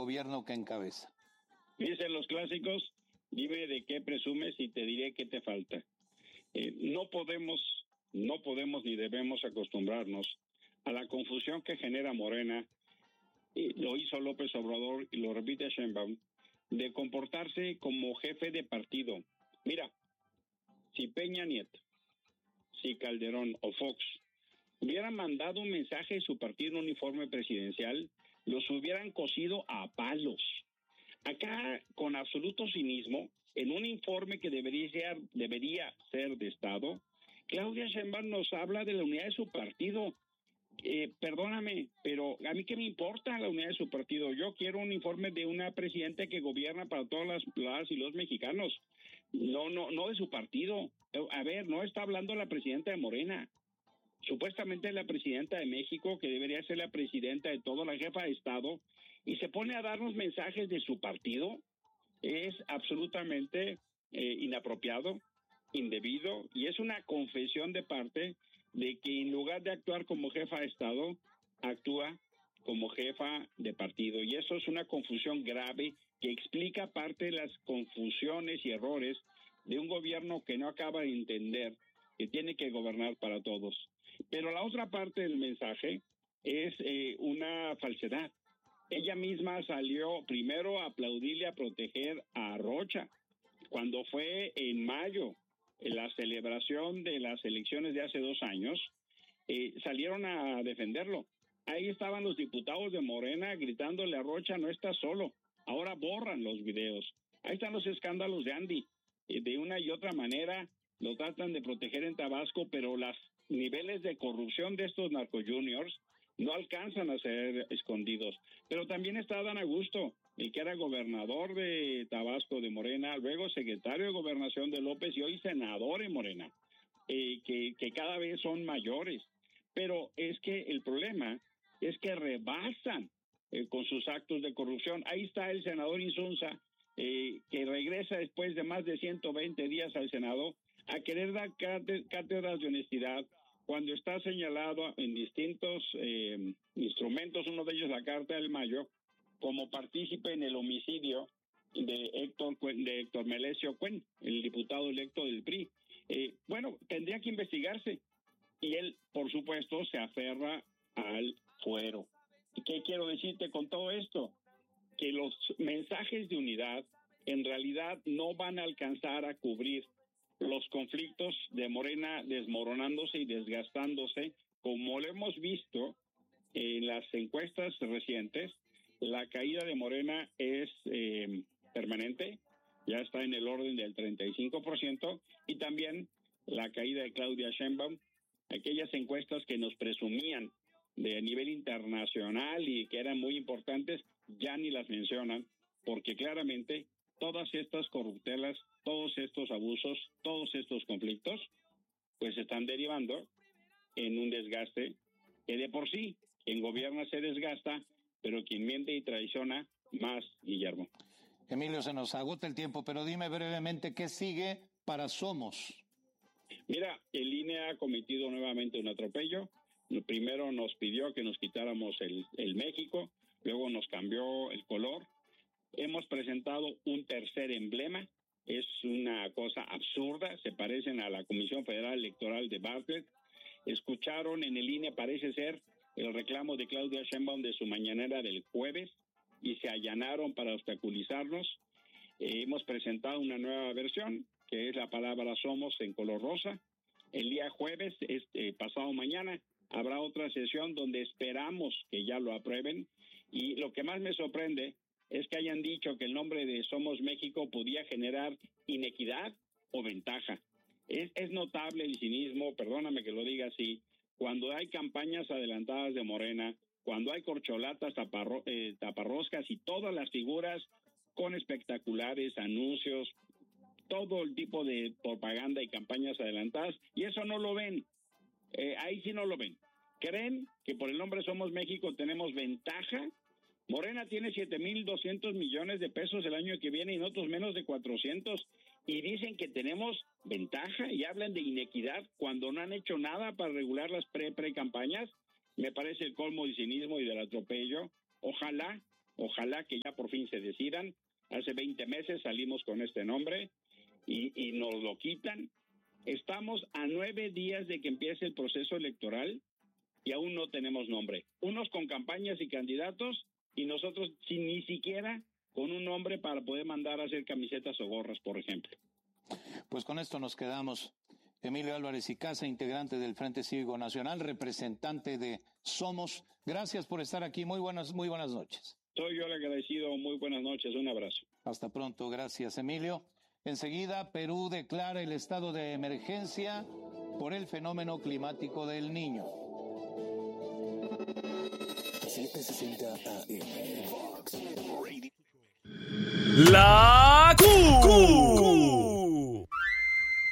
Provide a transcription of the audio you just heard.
gobierno que encabeza. Dicen los clásicos, dime de qué presumes y te diré qué te falta. No podemos ni debemos acostumbrarnos a la confusión que genera Morena, lo hizo López Obrador y lo repite Sheinbaum, de comportarse como jefe de partido. Mira, si Peña Nieto, si Calderón o Fox hubieran mandado un mensaje de su partido en un uniforme presidencial, los hubieran cosido a palos. Acá, con absoluto cinismo, en un informe que debería ser de Estado, Claudia Sheinbaum nos habla de la unidad de su partido. Perdóname, pero a mí qué me importa la unidad de su partido. Yo quiero un informe de una presidenta que gobierna para todas las y los mexicanos, no de su partido. A ver, no está hablando la presidenta de Morena. Supuestamente la presidenta de México, que debería ser la presidenta de todo, la jefa de Estado, y se pone a darnos mensajes de su partido. Es absolutamente inapropiado, indebido, y es una confesión de parte de que en lugar de actuar como jefa de Estado, actúa como jefa de partido. Y eso es una confusión grave que explica parte de las confusiones y errores de un gobierno que no acaba de entender que tiene que gobernar para todos. Pero la otra parte del mensaje es una falsedad. Ella misma salió primero a aplaudirle, a proteger a Rocha, cuando fue en mayo, en la celebración de las elecciones de hace 2 años, salieron a defenderlo. Ahí estaban los diputados de Morena gritándole a Rocha, no está solo. Ahora borran los videos. Ahí están los escándalos de Andy. De una y otra manera lo tratan de proteger en Tabasco, pero los niveles de corrupción de estos narcojuniors no alcanzan a ser escondidos. Pero también está Dan Augusto, el que era gobernador de Tabasco de Morena, luego secretario de Gobernación de López y hoy senador en Morena, que cada vez son mayores. Pero es que el problema es que rebasan con sus actos de corrupción. Ahí está el senador Insunza, que regresa después de más de 120 días al Senado a querer dar cátedras de honestidad, cuando está señalado en distintos instrumentos, uno de ellos la Carta del Mayo, como partícipe en el homicidio de Héctor Melesio Cuen, el diputado electo del PRI. Bueno, tendría que investigarse. Y él, por supuesto, se aferra al fuero. ¿Y qué quiero decirte con todo esto? Que los mensajes de unidad en realidad no van a alcanzar a cubrir los conflictos de Morena desmoronándose y desgastándose, como lo hemos visto en las encuestas recientes. La caída de Morena es permanente, ya está en el orden del 35%, y también la caída de Claudia Sheinbaum. Aquellas encuestas que nos presumían de nivel internacional y que eran muy importantes, ya ni las mencionan, porque claramente todas estas corruptelas, todos estos abusos, todos estos conflictos, pues están derivando en un desgaste que de por sí, quien gobierna se desgasta, pero quien miente y traiciona más, Guillermo. Emilio, se nos agota el tiempo, pero dime brevemente qué sigue para Somos. Mira, el INE ha cometido nuevamente un atropello. Primero nos pidió que nos quitáramos el México, luego nos cambió el color. Hemos presentado un tercer emblema. Es una cosa absurda, se parecen a la Comisión Federal Electoral de Bartlett. Escucharon en el INE, parece ser, el reclamo de Claudia Sheinbaum de su mañanera del jueves y se allanaron para obstaculizarnos. Hemos presentado una nueva versión, que es la palabra Somos en color rosa. El día jueves, pasado mañana, habrá otra sesión donde esperamos que ya lo aprueben. Y lo que más me sorprende es que hayan dicho que el nombre de Somos México podía generar inequidad o ventaja. Es notable el cinismo, perdóname que lo diga así, cuando hay campañas adelantadas de Morena, cuando hay corcholatas, taparroscas y todas las figuras con espectaculares, anuncios, todo el tipo de propaganda y campañas adelantadas, y eso no lo ven. Ahí sí no lo ven. ¿Creen que por el nombre Somos México tenemos ventaja? Morena tiene 7,200 millones de pesos el año que viene y nosotros menos de 400, y dicen que tenemos ventaja y hablan de inequidad cuando no han hecho nada para regular las pre-campañas. Me parece el colmo del cinismo y del atropello. Ojalá Ojalá que ya por fin se decidan. Hace 20 meses salimos con este nombre y nos lo quitan. Estamos a 9 días de que empiece el proceso electoral y aún no tenemos nombre. Unos con campañas y candidatos y nosotros sin ni siquiera con un nombre para poder mandar a hacer camisetas o gorras, por ejemplo. Pues con esto nos quedamos. Emilio Álvarez y Casa, integrante del Frente Cívico Nacional, representante de Somos. Gracias por estar aquí. Muy buenas noches. Soy yo el agradecido. Muy buenas noches. Un abrazo. Hasta pronto. Gracias, Emilio. Enseguida, Perú declara el estado de emergencia por el fenómeno climático del Niño. 760 AM Fox Radio.